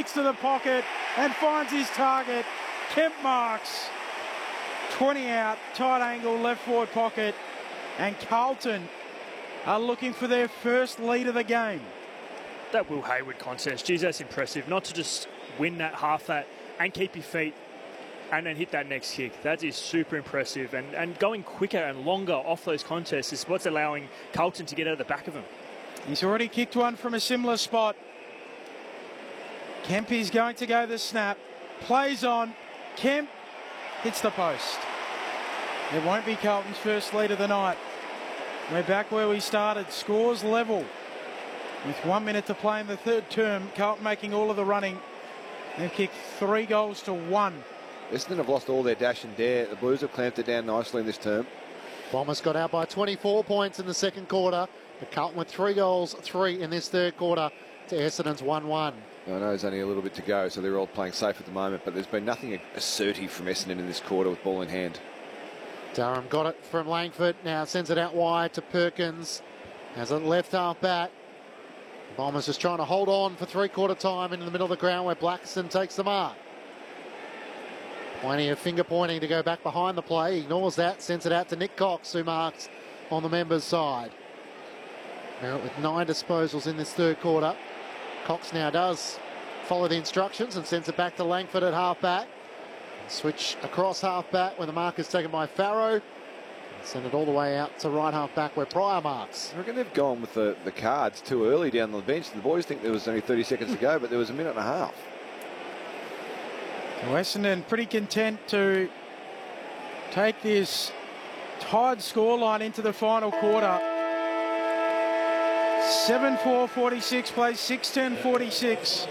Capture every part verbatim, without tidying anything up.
Gets to the pocket and finds his target. Kemp marks. twenty out, tight angle, left forward pocket. And Carlton are looking for their first lead of the game. That Will Hayward contest, geez, that's impressive. Not to just win that, half that, and keep your feet and then hit that next kick. That is super impressive. And, and going quicker and longer off those contests is what's allowing Carlton to get out of the back of him. He's already kicked one from a similar spot. Kemp is going to go the snap. Plays on. Kemp hits the post. It won't be Carlton's first lead of the night. We're back where we started. Scores level. With one minute to play in the third term, Carlton making all of the running. They've kicked three goals to one. Essendon have lost all their dash and dare. The Blues have clamped it down nicely in this term. Bombers got out by twenty-four points in the second quarter. But Carlton with three goals, three in this third quarter to Essendon's one one. I know there's only a little bit to go, so they're all playing safe at the moment, but there's been nothing assertive from Essendon in this quarter with ball in hand. Durham got it from Langford, now sends it out wide to Perkins. Has it left half back. Bombers just trying to hold on for three-quarter time into the middle of the ground where Blackiston takes the mark. Plenty of finger pointing to go back behind the play. Ignores that, sends it out to Nick Cox, who marks on the members' side. Now with nine disposals in this third quarter. Cox now does follow the instructions and sends it back to Langford at half-back. Switch across half-back when the mark is taken by Farrow. Send it all the way out to right half-back where Pryor marks. I reckon they've gone with the, the cards too early down the bench. The boys think there was only thirty seconds to go, but there was a minute and a half. Essendon pretty content to take this tied scoreline into the final quarter. seven four forty-six plays six ten forty-six.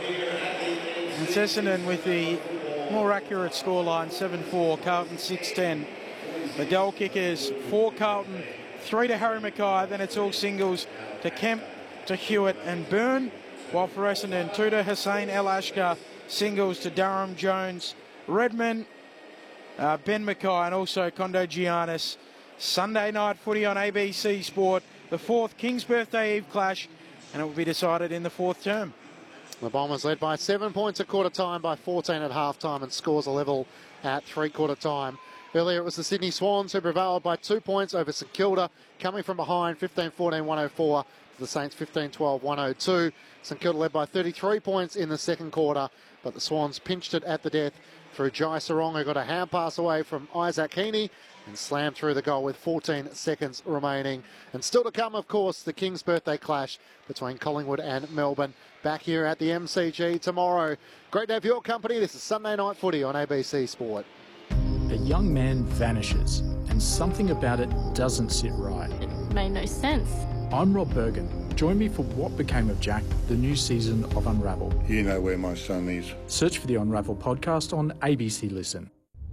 And it's Essendon with the more accurate scoreline, seven four, Carlton six ten. The goal kickers for Carlton, three to Harry Mackay, then it's all singles to Kemp, to Hewitt and Byrne, while for Essendon, two to Hussein El Ashkar, singles to Durham, Jones, Redmond, uh, Ben Mackay and also Kondo Giannis. Sunday night footy on A B C Sport, the fourth King's Birthday Eve clash, and it will be decided in the fourth term. The Bombers led by seven points at quarter time, by fourteen at half time, and scores a level at three quarter time. Earlier it was the Sydney Swans who prevailed by two points over St Kilda, coming from behind fifteen fourteen one oh four to the Saints fifteen twelve one oh two. St Kilda led by thirty-three points in the second quarter, but the Swans pinched it at the death through Jai Sarong, who got a hand pass away from Isaac Heaney and slammed through the goal with fourteen seconds remaining. And still to come, of course, the King's Birthday clash between Collingwood and Melbourne, back here at the M C G tomorrow. Great to have your company. This is Sunday Night Footy on A B C Sport. A young man vanishes, and something about it doesn't sit right. It made no sense. I'm Rob Bergen. Join me for What Became of Jack, the new season of Unravel. You know where my son is. Search for the Unravel podcast on A B C Listen.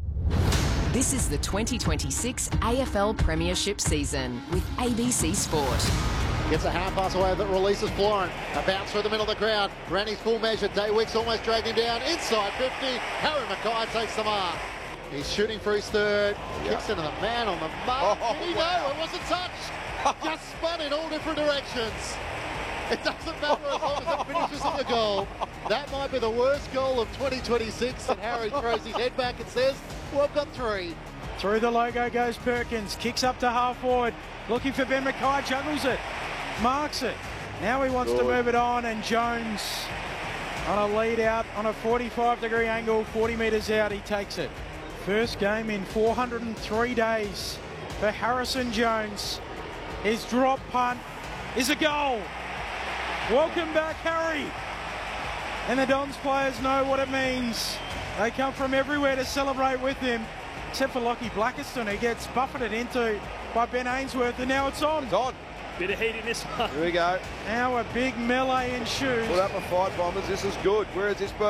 This is the twenty twenty-six A F L Premiership season with A B C Sport. Gets a half pass away that releases Florin. A bounce through the middle of the ground. Ran his full measure. Daywick's almost dragged him down. Inside fifty. Harry Mackay takes the mark. He's shooting for his third. Yeah. Kicks into the man on the mark. Oh, Did he wow. know? It wasn't touched. Just spun in all different directions. It doesn't matter as long as it finishes in the goal. That might be the worst goal of twenty twenty-six. And Harry throws his head back and says, well, I've got three. Through the logo goes Perkins, kicks up to half forward, looking for Ben Mackay, juggles it, marks it. Now he wants Good. to move it on, and Jones on a lead out on a forty-five degree angle, forty metres out, he takes it. First game in four hundred three days for Harrison Jones. His drop punt is a goal. Welcome back, Harry. And the Dons players know what it means. They come from everywhere to celebrate with him, except for Lockie Blackiston, who gets buffeted into by Ben Ainsworth, and now it's on. It's on. Bit of heat in this one. Here we go. Now a big melee ensues. Put up a fight, Bombers. This is good. Where is this